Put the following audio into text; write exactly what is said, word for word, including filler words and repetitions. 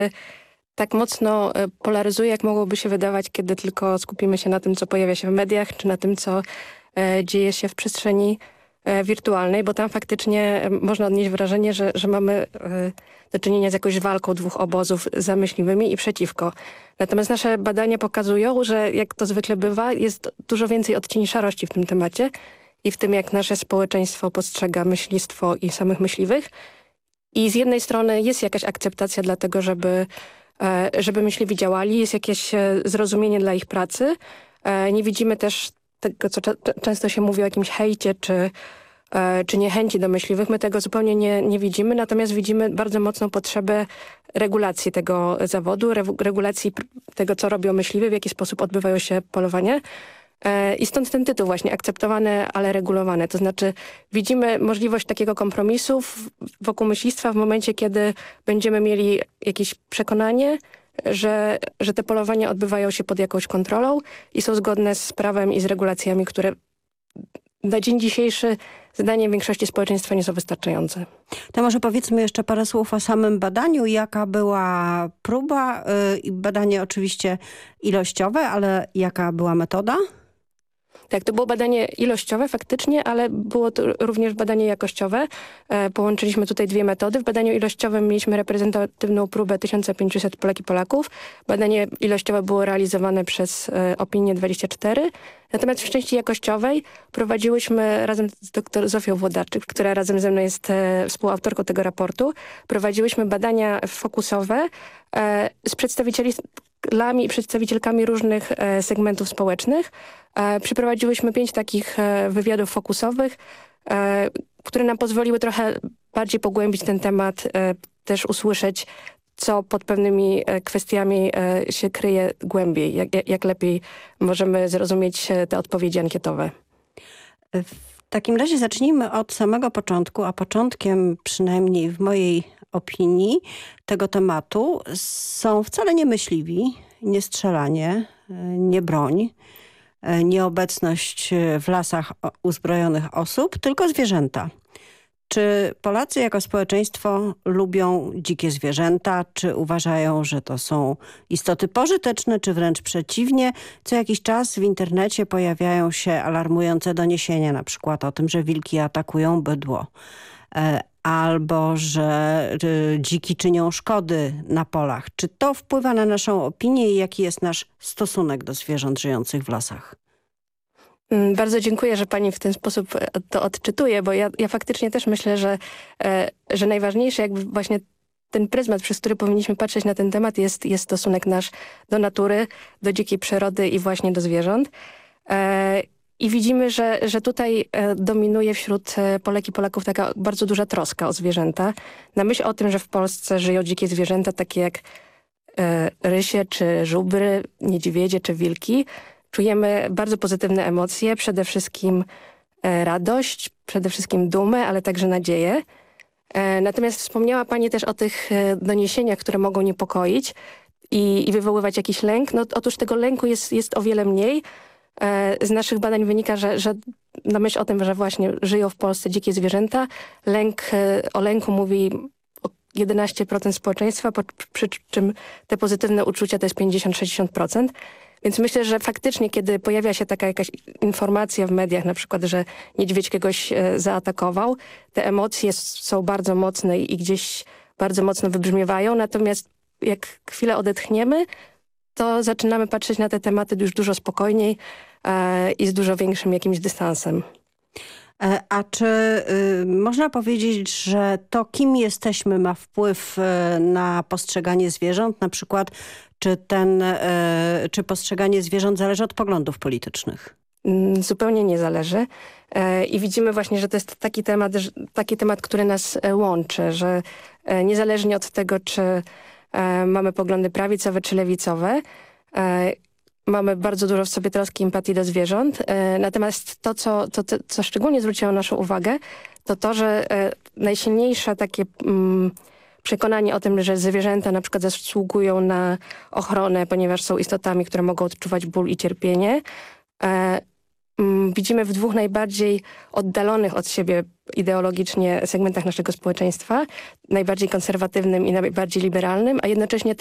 tak mocno e, polaryzuje, jak mogłoby się wydawać, kiedy tylko skupimy się na tym, co pojawia się w mediach, czy na tym, co e, dzieje się w przestrzeni e, wirtualnej, bo tam faktycznie e, można odnieść wrażenie, że, że mamy e, do czynienia z jakąś walką dwóch obozów za myśliwymi i przeciwko. Natomiast nasze badania pokazują, że jak to zwykle bywa, jest dużo więcej odcieni szarości w tym temacie i w tym, jak nasze społeczeństwo postrzega myślistwo i samych myśliwych. I z jednej strony jest jakaś akceptacja dla tego, żeby, e, żeby myśliwi działali, jest jakieś e, zrozumienie dla ich pracy. E, Nie widzimy też tego, co cze- często się mówi o jakimś hejcie czy, e, czy niechęci do myśliwych. My tego zupełnie nie, nie widzimy, natomiast widzimy bardzo mocną potrzebę regulacji tego zawodu, re- regulacji pr- tego, co robią myśliwi, w jaki sposób odbywają się polowania. E, I stąd ten tytuł właśnie, akceptowane, ale regulowane. To znaczy widzimy możliwość takiego kompromisu w- wokół myślistwa w momencie, kiedy będziemy mieli jakieś przekonanie, że, że te polowania odbywają się pod jakąś kontrolą i są zgodne z prawem i z regulacjami, które na dzień dzisiejszy zdaniem większości społeczeństwa nie są wystarczające. To może powiedzmy jeszcze parę słów o samym badaniu. Jaka była próba? Yy, badanie oczywiście ilościowe, ale jaka była metoda? Tak, to było badanie ilościowe faktycznie, ale było to również badanie jakościowe. E, połączyliśmy tutaj dwie metody. W badaniu ilościowym mieliśmy reprezentatywną próbę tysiąc pięćset Polek i Polaków. Badanie ilościowe było realizowane przez e, Opinię dwadzieścia cztery. Natomiast w części jakościowej prowadziłyśmy razem z dr Zofią Włodarczyk, która razem ze mną jest e, współautorką tego raportu, prowadziłyśmy badania fokusowe e, z przedstawicieli i przedstawicielkami różnych e, segmentów społecznych. E, przeprowadziłyśmy pięć takich e, wywiadów fokusowych, e, które nam pozwoliły trochę bardziej pogłębić ten temat, e, też usłyszeć, co pod pewnymi e, kwestiami e, się kryje głębiej, jak, jak, jak lepiej możemy zrozumieć e, te odpowiedzi ankietowe. W takim razie zacznijmy od samego początku, a początkiem, przynajmniej w mojej opinii, tego tematu są wcale nie myśliwi, nie strzelanie, nie broń, nieobecność w lasach uzbrojonych osób, tylko zwierzęta. Czy Polacy jako społeczeństwo lubią dzikie zwierzęta? Czy uważają, że to są istoty pożyteczne, czy wręcz przeciwnie? Co jakiś czas w internecie pojawiają się alarmujące doniesienia, na przykład o tym, że wilki atakują bydło, albo że dziki czynią szkody na polach. Czy to wpływa na naszą opinię i jaki jest nasz stosunek do zwierząt żyjących w lasach? Bardzo dziękuję, że pani w ten sposób to odczytuje, bo ja, ja faktycznie też myślę, że, e, że najważniejsze jakby właśnie ten pryzmat, przez który powinniśmy patrzeć na ten temat jest, jest stosunek nasz do natury, do dzikiej przyrody i właśnie do zwierząt. E, I widzimy, że, że tutaj e, dominuje wśród Polek i Polaków taka bardzo duża troska o zwierzęta. Na myśl o tym, że w Polsce żyją dzikie zwierzęta takie jak e, rysie, czy żubry, niedźwiedzie, czy wilki, czujemy bardzo pozytywne emocje, przede wszystkim e, radość, przede wszystkim dumę, ale także nadzieję. E, natomiast wspomniała pani też o tych e, doniesieniach, które mogą niepokoić i, i wywoływać jakiś lęk. No, otóż tego lęku jest, jest o wiele mniej. E, z naszych badań wynika, że, że na myśl o tym, że właśnie żyją w Polsce dzikie zwierzęta, lęk, e, o lęku mówi jedenaście procent społeczeństwa, po, przy czym te pozytywne uczucia to jest pięćdziesiąt do sześćdziesięciu procent. Więc myślę, że faktycznie, kiedy pojawia się taka jakaś informacja w mediach, na przykład, że niedźwiedź kogoś e, zaatakował, te emocje s- są bardzo mocne i gdzieś bardzo mocno wybrzmiewają. Natomiast jak chwilę odetchniemy, to zaczynamy patrzeć na te tematy już dużo spokojniej e, i z dużo większym jakimś dystansem. A czy y, można powiedzieć, że to, kim jesteśmy, ma wpływ y, na postrzeganie zwierząt? Na przykład, czy, ten, y, czy postrzeganie zwierząt zależy od poglądów politycznych? Mm, Zupełnie nie zależy. E, I widzimy właśnie, że to jest taki temat, że, taki temat, który nas e, łączy, że e, niezależnie od tego, czy e, mamy poglądy prawicowe czy lewicowe, e, mamy bardzo dużo w sobie troski, empatii do zwierząt. E, natomiast to, co, to, to, co szczególnie zwróciło naszą uwagę, to to, że e, najsilniejsze takie mm, przekonanie o tym, że zwierzęta na przykład zasługują na ochronę, ponieważ są istotami, które mogą odczuwać ból i cierpienie, e, mm, widzimy w dwóch najbardziej oddalonych od siebie ideologicznie segmentach naszego społeczeństwa, najbardziej konserwatywnym i najbardziej liberalnym, a jednocześnie